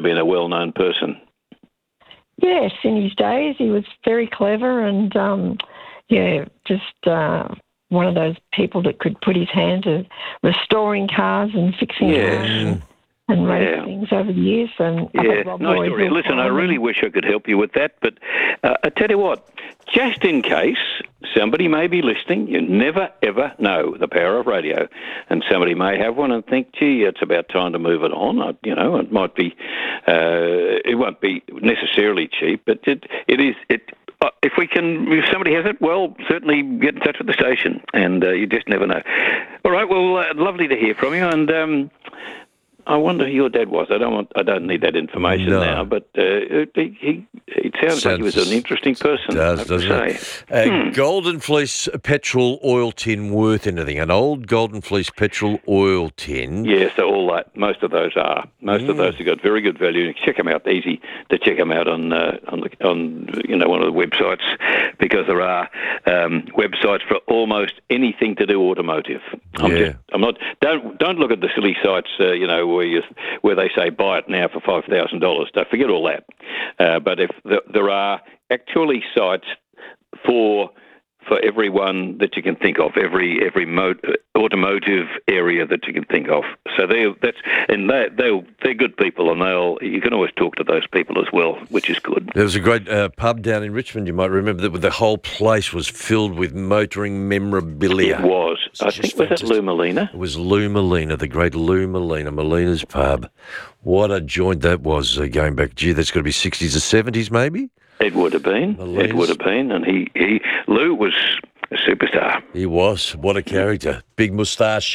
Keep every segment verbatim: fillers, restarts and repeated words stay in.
have been a well-known person. Yes, in his days he was very clever and, um, yeah, just uh, one of those people that could put his hand to restoring cars and fixing Yes. cars and, and raise Yeah. things over the years. And I Yeah, think Rob nice Roy story. will Listen, I follow really him. wish I could help you with that, but uh, I tell you what, just in case somebody may be listening, you never, ever know the power of radio, and somebody may have one and think, gee, it's about time to move it on. I, you know, it might be, uh, it won't be necessarily cheap, but it, it is, it, uh, if we can, if somebody has it, well, certainly get in touch with the station, and uh, you just never know. All right, well, uh, lovely to hear from you, and um, I wonder who your dad was. I don't want. I don't need that information No. now. But uh, he, he, it sounds, like he was an interesting person. Does, I have to doesn't say. it? Hmm. A Golden Fleece petrol oil tin worth anything? An old Golden Fleece petrol oil tin. Yeah, so all that. Most of those are. Most of those have got very good value. You can check them out. Easy to check them out on uh, on the, on you know one of the websites, because there are um, websites for almost anything to do automotive. I'm Yeah. just. I'm not. Don't don't look at the silly sites. Uh, you know where you where they say buy it now for five thousand dollars. Don't forget all that. Uh, but if the, there are actually sites for for everyone that you can think of, every every mo- automotive area that you can think of. So they that's and they they they're good people, and they'll you can always talk to those people as well, which is good. There was a great uh, pub down in Richmond, you might remember, that the whole place was filled with motoring memorabilia. It was. I just think was it fantastic. Lou Molina? It was Lou Molina, the great Lou Molina, Molina's Pub. What a joint that was, uh, going back, gee, that's got to be sixties or seventies maybe? It would have been. Molina's. It would have been, and he, he Lou was a superstar. He was. What a character. Big moustache.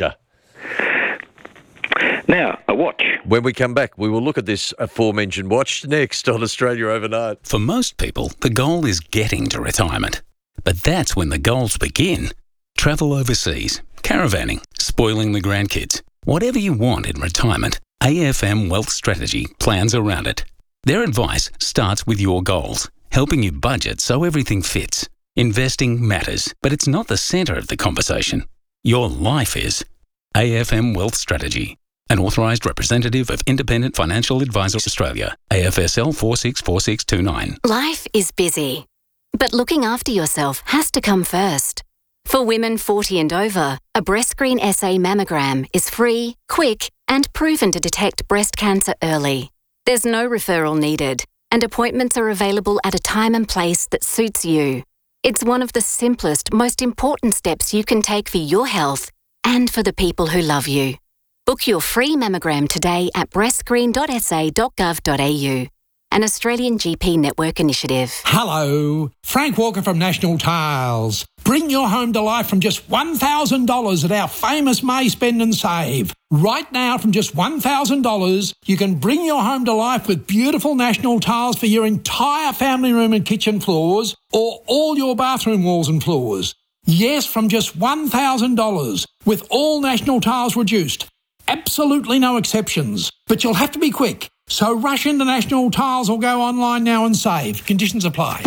Now a watch. When we come back, we will look at this aforementioned watch next on Australia Overnight. For most people, the goal is getting to retirement. But that's when the goals begin. Travel overseas, caravanning, spoiling the grandkids. Whatever you want in retirement, A F M Wealth Strategy plans around it. Their advice starts with your goals, helping you budget so everything fits. Investing matters, but it's not the centre of the conversation. Your life is. A F M Wealth Strategy. An authorised representative of Independent Financial Advisors Australia, A F S L four six four six two nine. Life is busy, but looking after yourself has to come first. For women forty and over, a breast screen S A mammogram is free, quick, and proven to detect breast cancer early. There's no referral needed, and appointments are available at a time and place that suits you. It's one of the simplest, most important steps you can take for your health and for the people who love you. Book your free mammogram today at breast screen dot s a dot gov dot a u. An Australian G P network initiative. Hello, Frank Walker from National Tiles. Bring your home to life from just one thousand dollars at our famous May Spend and Save. Right now, from just one thousand dollars, you can bring your home to life with beautiful National Tiles for your entire family room and kitchen floors, or all your bathroom walls and floors. Yes, from just one thousand dollars, with all National Tiles reduced. Absolutely no exceptions. But you'll have to be quick. So rush into National Tiles or go online now and save. Conditions apply.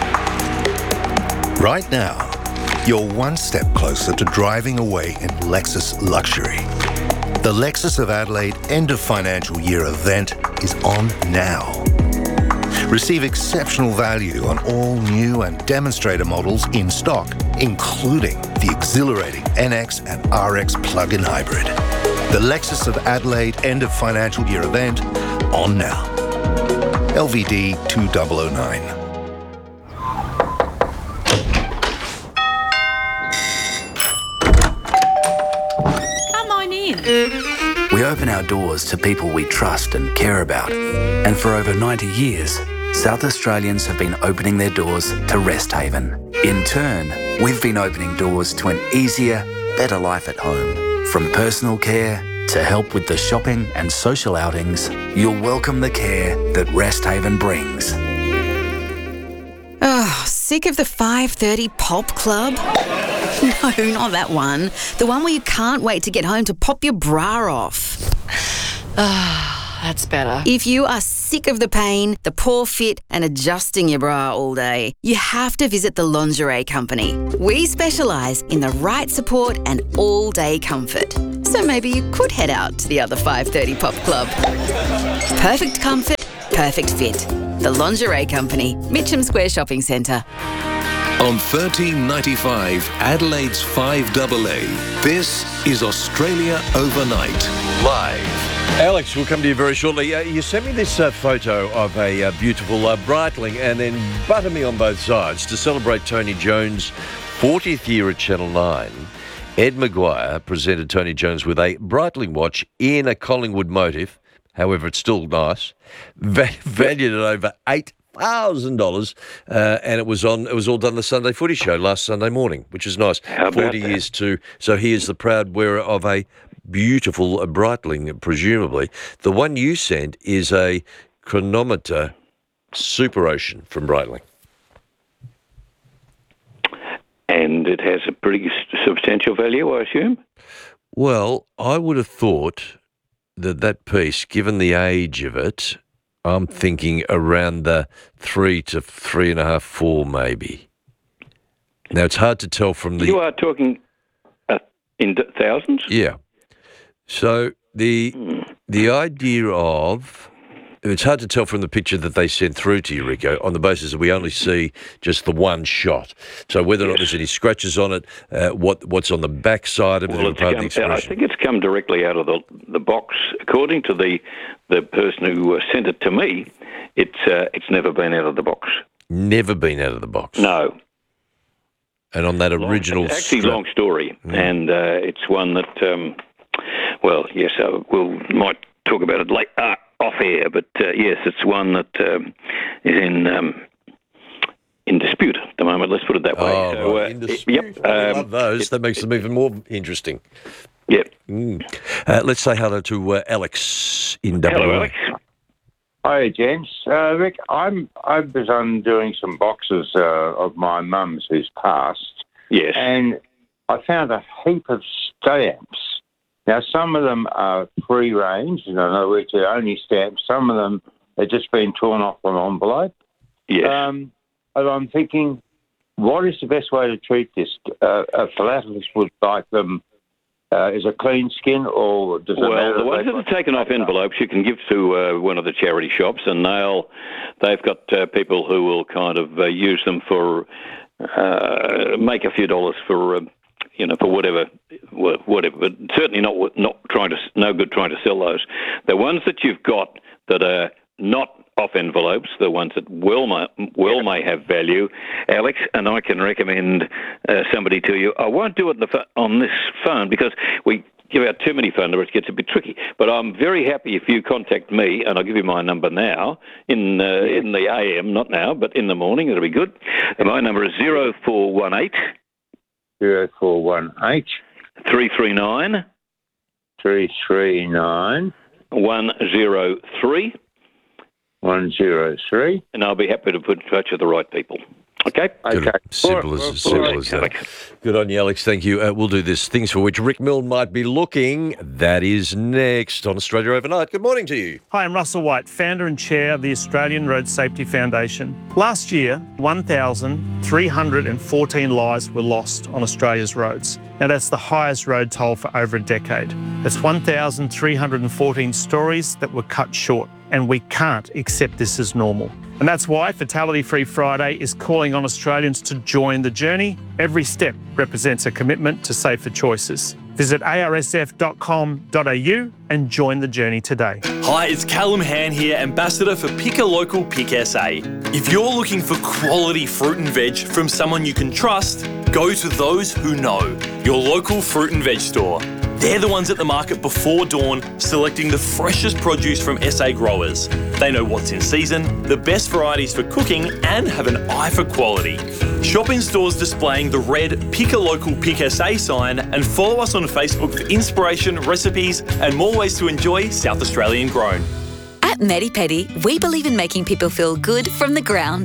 Right now, you're one step closer to driving away in Lexus luxury. The Lexus of Adelaide end of financial year event is on now. Receive exceptional value on all new and demonstrator models in stock, including the exhilarating N X and R X plug-in hybrid. The Lexus of Adelaide end of financial year event on now. L V D two thousand nine. Come on in. We open our doors to people we trust and care about. And for over ninety years, South Australians have been opening their doors to Rest Haven. In turn, we've been opening doors to an easier, better life at home. From personal care to help with the shopping and social outings, you'll welcome the care that Rest Haven brings. Oh, sick of the five thirty Pop Club? No, not that one. The one where you can't wait to get home to pop your bra off. Ah, that's better. If you are sick of the pain, the poor fit, and adjusting your bra all day, you have to visit the Lingerie Company. We specialise in the right support and all-day comfort. So maybe you could head out to the other five thirty Pop Club. Perfect comfort perfect fit. The Lingerie Company, Mitcham Square Shopping Centre. On thirteen ninety-five, Adelaide's five A A, this is Australia Overnight. Live. Alex, we'll come to you very shortly. Uh, you sent me this uh, photo of a uh, beautiful uh, Breitling and then butter me on both sides to celebrate Tony Jones' fortieth year at Channel nine. Ed Maguire presented Tony Jones with a Breitling watch in a Collingwood motif. However, it's still nice. Va- valued at over eight thousand dollars, uh, and it was on. It was all done on the Sunday Footy Show last Sunday morning, which is nice. How about Forty that? years too. So he is the proud wearer of a beautiful Breitling, presumably. The one you sent is a chronometer Super Ocean from Breitling. And it has a pretty substantial value, I assume? Well, I would have thought that that piece, given the age of it, I'm thinking around the three to three and a half, four maybe. Now, it's hard to tell from the... You are talking uh, in th- thousands? Yeah. So the the idea of... It's hard to tell from the picture that they sent through to you, Rico, on the basis that we only see just the one shot. So whether or not there's any scratches on it, uh, what what's on the back side of it, Well, and it's part of the come, I expression. think it's come directly out of the the box. According to the the person who uh, sent it to me, it's uh, it's never been out of the box. Never been out of the box. No. And on that Long- original it's actually, strap- long story, Mm. and uh, it's one that, um, well, yes, uh, we'll might talk about it late uh, off air, but uh, yes, it's one that um, is in um, in dispute at the moment. Let's put it that way. Oh, so, right. uh, In dispute. Yep. I um, love those. That makes them even more interesting. Yep. Mm. Uh, let's say hello to uh, Alex in W A. Hello, Alex. Hi, gents. Uh, Rick, I'm I was undoing some boxes uh, of my mum's who's passed. Yes. And I found a heap of stamps. Now, some of them are free range, in other words, they're only stamps. Some of them have just been torn off an envelope. Yes. Um, and I'm thinking, what is the best way to treat this? Uh, a philatelist would like them uh, as a clean skin, or does it Well, matter the if ones they- that are taken off envelopes you can give to uh, one of the charity shops, and they'll they've got uh, people who will kind of uh, use them for uh, make a few dollars for uh, you know for whatever whatever, but certainly not not trying to no good trying to sell those. The ones that you've got that are not off envelopes, the ones that well may, well may have value, Alex, and I can recommend uh, somebody to you. I won't do it on, the pho- on this phone because we give out too many phone numbers, it gets a bit tricky. But I'm very happy if you contact me, and I'll give you my number now, in uh, in the A M, not now, but in the morning, it'll be good. And my number is zero four one eight zero four one eight three three nine three three nine one zero three. one zero three. And I'll be happy to put in touch with the right people. Okay? Okay. Simple as, as simple as that. Good on you, Alex. Thank you. Uh, we'll do this. Things for which Rick Milne might be looking. That is next on Australia Overnight. Good morning to you. Hi, I'm Russell White, founder and chair of the Australian Road Safety Foundation. Last year, one thousand three hundred fourteen lives were lost on Australia's roads. Now, that's the highest road toll for over a decade. That's one thousand three hundred fourteen stories that were cut short, and we can't accept this as normal. And that's why Fatality Free Friday is calling on Australians to join the journey. Every step represents a commitment to safer choices. Visit a r s f dot com dot a u and join the journey today. Hi, it's Callum Han here, Ambassador for Pick a Local Pick S A. If you're looking for quality fruit and veg from someone you can trust, go to those who know, your local fruit and veg store. They're the ones at the market before dawn, selecting the freshest produce from S A growers. They know what's in season, the best varieties for cooking, and have an eye for quality. Shop in stores displaying the red Pick a Local Pick S A sign, and follow us on Facebook for inspiration, recipes, and more ways to enjoy South Australian grown. At Medi Pedi, we believe in making people feel good from the ground up.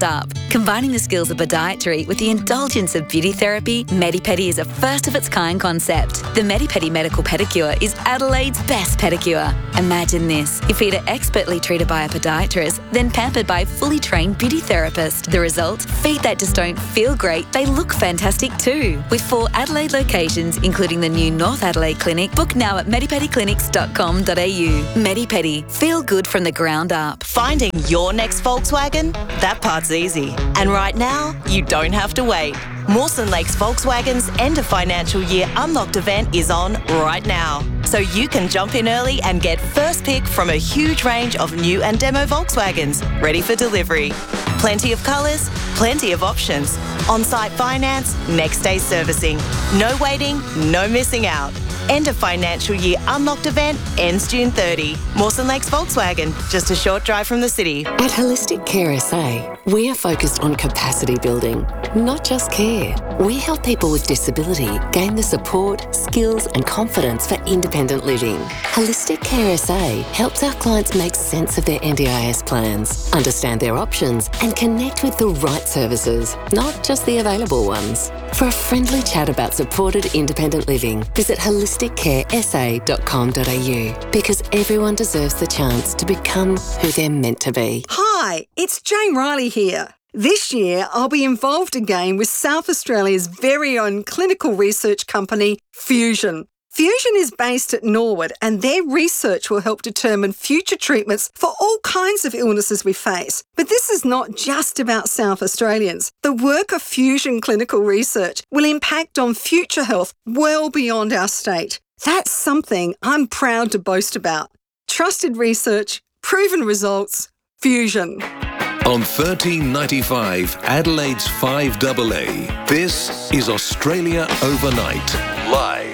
Combining the skills of podiatry with the indulgence of beauty therapy, Medipedi is a first-of-its-kind concept. The Medipedi Medical Pedicure is Adelaide's best pedicure. Imagine this. Your feet are expertly treated by a podiatrist, then pampered by a fully trained beauty therapist. The result? Feet that just don't feel great, they look fantastic too. With four Adelaide locations, including the new North Adelaide Clinic, book now at medipedi clinics dot com dot a u. Medipedi. Feel good from the ground up. Finding your next Volkswagen? That part's easy. And right now, you don't have to wait. Mawson Lakes Volkswagen's end of financial year unlocked event is on right now. So you can jump in early and get first pick from a huge range of new and demo Volkswagens ready for delivery. Plenty of colours, plenty of options. On-site finance, next day servicing. No waiting, no missing out. End of financial year unlocked event ends June thirtieth. Mawson Lakes Volkswagen, just a short drive from the city. At Holistic Care S A, we are focused on capacity building, not just care. We help people with disability gain the support, skills and confidence for independent living. Holistic Care S A helps our clients make sense of their N D I S plans, understand their options and connect with the right services, not just the available ones. For a friendly chat about supported independent living, visit holistic care s a dot com dot a u because everyone deserves the chance to become who they're meant to be. Hi, it's Jane Riley here. This year, I'll be involved again with South Australia's very own clinical research company, Fusion. Fusion is based at Norwood and their research will help determine future treatments for all kinds of illnesses we face. But this is not just about South Australians. The work of Fusion Clinical Research will impact on future health well beyond our state. That's something I'm proud to boast about. Trusted research, proven results, Fusion. On thirteen ninety-five, Adelaide's five A A, this is Australia Overnight, live.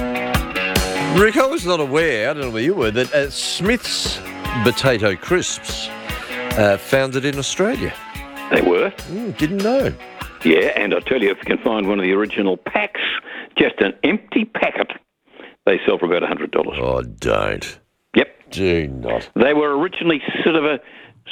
Rick, I was not aware, I don't know where you were, that uh, Smith's Potato Crisps uh, founded in Australia. They were. Mm, didn't know. Yeah, and I tell you, if you can find one of the original packs, just an empty packet, they sell for about one hundred dollars. Oh, don't. Yep. Do not. They were originally sort of a,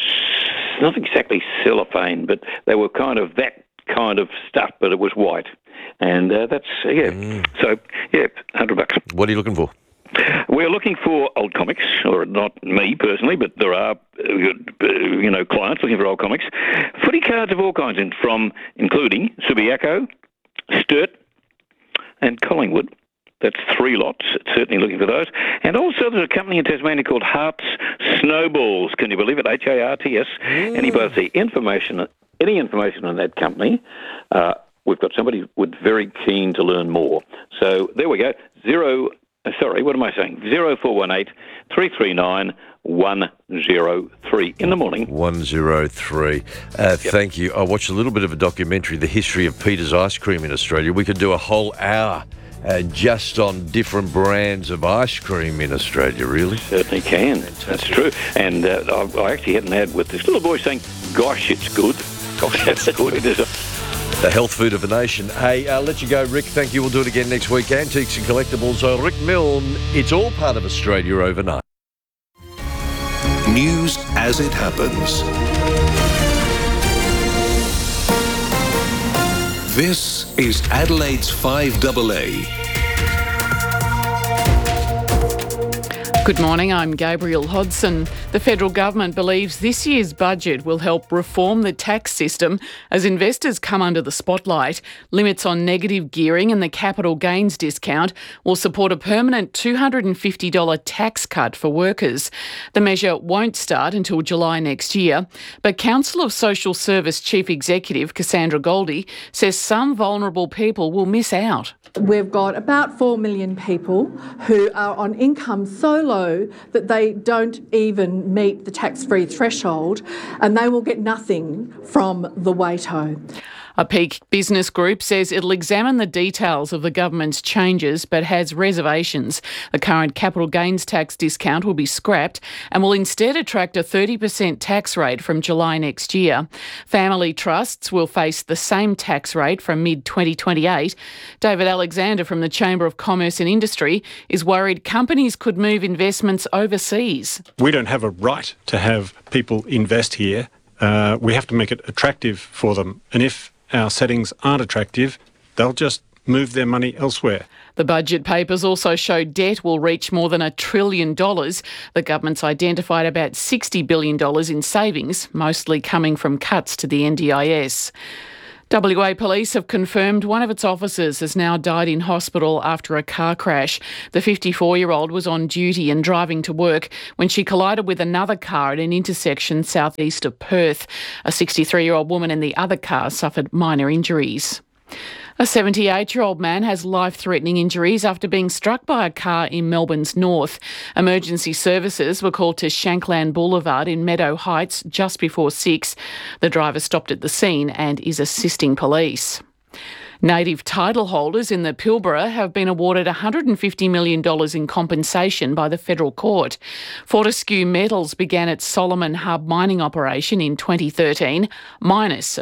not exactly cellophane, but they were kind of that kind of stuff, but it was white. And uh, that's, uh, yeah. Mm. So, yeah, one hundred bucks. What are you looking for? We're looking for old comics, or not me personally, but there are, uh, you know, clients looking for old comics. Footy cards of all kinds, in, from including Subiaco, Sturt, and Collingwood. That's three lots. Certainly looking for those. And also there's a company in Tasmania called Hart's Snowballs. Can you believe it? H A R T S. Mm. Anybody see information, any information on that company, uh, we've got somebody who's very keen to learn more. So there we go. Zero, uh, sorry, what am I saying? zero four one eight, three three nine, one zero three in the morning. one zero three. Uh, yep. Thank you. I watched a little bit of a documentary, The History of Peter's Ice Cream in Australia. We could do a whole hour uh, just on different brands of ice cream in Australia, really. Certainly can. That's true. And uh, I, I actually had an ad with this little boy saying, gosh, it's good. Gosh, that's good. It is a... The health food of the nation. Hey, I'll let you go, Rick. Thank you. We'll do it again next week. Antiques and Collectibles. So Rick Milne, it's all part of Australia Overnight. News as it happens. This is Adelaide's five A A. Good morning, I'm Gabriel Hodson. The federal government believes this year's budget will help reform the tax system as investors come under the spotlight. Limits on negative gearing and the capital gains discount will support a permanent two hundred fifty dollars tax cut for workers. The measure won't start until July next year, but Council of Social Service Chief Executive Cassandra Goldie says some vulnerable people will miss out. We've got about four million people who are on income so low that they don't even meet the tax-free threshold, and they will get nothing from the WATO. A Peak Business Group says it'll examine the details of the government's changes but has reservations. The current capital gains tax discount will be scrapped and will instead attract a thirty percent tax rate from July next year. Family trusts will face the same tax rate from mid twenty twenty-eight. David Alexander from the Chamber of Commerce and Industry is worried companies could move investments overseas. We don't have a right to have people invest here Uh, we have to make it attractive for them. And if our settings aren't attractive, they'll just move their money elsewhere. The budget papers also show debt will reach more than a trillion dollars. The government's identified about sixty billion dollars in savings, mostly coming from cuts to the N D I S. W A Police have confirmed one of its officers has now died in hospital after a car crash. The fifty-four-year-old was on duty and driving to work when she collided with another car at an intersection southeast of Perth. A sixty-three-year-old woman in the other car suffered minor injuries. A seventy-eight-year-old man has life-threatening injuries after being struck by a car in Melbourne's north. Emergency services were called to Shankland Boulevard in Meadow Heights just before six. The driver stopped at the scene and is assisting police. Native title holders in the Pilbara have been awarded one hundred fifty million dollars in compensation by the federal court. Fortescue Metals began its Solomon Hub mining operation in twenty thirteen, minus